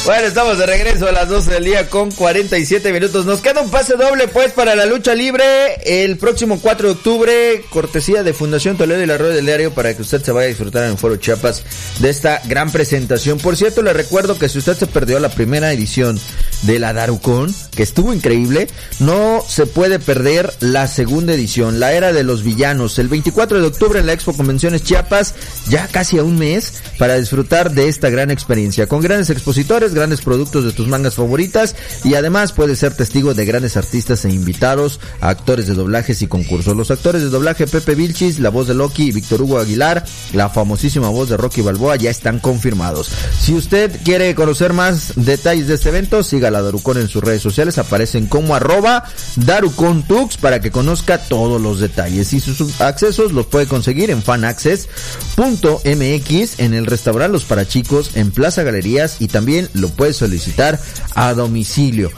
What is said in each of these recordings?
Bueno, estamos de regreso a las 12 del día con 47 minutos. Nos queda un pase doble, pues, para la lucha libre el próximo 4 de octubre, cortesía de Fundación Toledo y la Rueda del Diario, para que usted se vaya a disfrutar en el Foro Chiapas de esta gran presentación. Por cierto, le recuerdo que si usted se perdió la primera edición de la Darucón, que estuvo increíble, no se puede perder la segunda edición, la Era de los Villanos, el 24 de octubre en la Expo Convenciones Chiapas, ya casi a un mes, para disfrutar de esta gran experiencia, con grandes expositores, grandes productos de tus mangas favoritas, y además puedes ser testigo de grandes artistas e invitados, a actores de doblajes y concursos. Los actores de doblaje Pepe Vilchis, la voz de Loki, y Víctor Hugo Aguilar, la famosísima voz de Rocky Balboa, ya están confirmados. Si usted quiere conocer más detalles de este evento, siga a la Darucón en sus redes sociales, aparecen como @DarucónTux para que conozca todos los detalles, y sus accesos los puede conseguir en fanaccess.mx, en el restaurante Los Parachicos, en Plaza Galerías, y también lo puede solicitar a domicilio.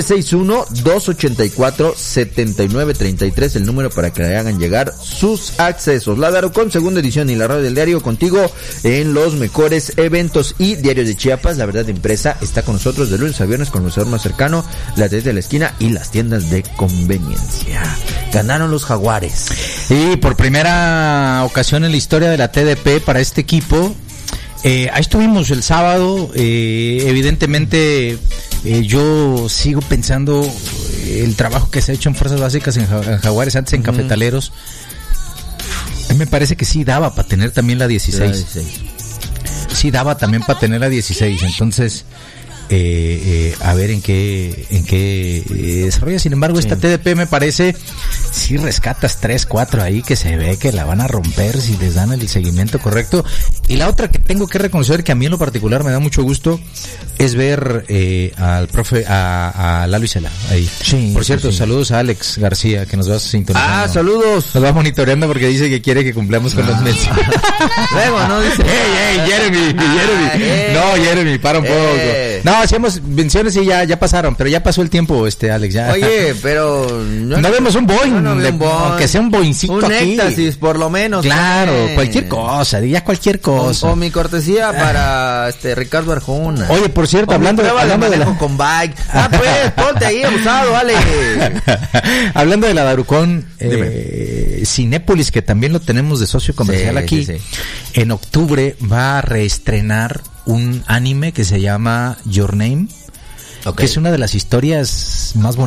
961-284-7933, el número para que le hagan llegar sus accesos. La Darucón, segunda edición, y la Radio del Diario contigo en los mejores eventos. Y Diario de Chiapas, la verdad impresa, está con nosotros de lunes a viernes con nuestro más cercano, la tienda de la esquina y las tiendas de conveniencia. Ganaron los Jaguares. Y por primera ocasión en la historia de la TDP para este equipo, ahí estuvimos el sábado. Evidentemente yo sigo pensando el trabajo que se ha hecho en Fuerzas Básicas en Jaguares, antes en Cafetaleros. Me parece que sí daba para tener también la 16. Sí daba también para tener la 16. Entonces a ver en qué desarrolla. Sin embargo, esta TDP me parece, si rescatas 3-4 ahí, que se ve que la van a romper si les dan el seguimiento correcto. Y la otra que tengo que reconocer, que a mí en lo particular me da mucho gusto, es ver al profe, a Lalo Isela ahí. Sí, por cierto, sí. Saludos a Alex García, que nos va sintonizando. Saludos. Nos va monitoreando porque dice que quiere que cumplamos con los meses. Luego, ¿no? Dice, Jeremy. No, Jeremy, para un poco. No, hacíamos menciones y ya pasaron, pero ya pasó el tiempo, Alex, ya. Oye, pero no vemos un Boeing, aunque sea un Boeingcito un aquí. éxtasis, por lo menos. Claro, cualquier cosa, diga cualquier cosa. O mi cortesía para Ricardo Arjona. Oye, por cierto, hablando de la con bike. Pues, ponte ahí abusado, vale. Hablando de la Darucón, Cinépolis, que también lo tenemos de socio comercial aquí, sí. En octubre va a reestrenar un anime que se llama Your Name, que es una de las historias más bonitas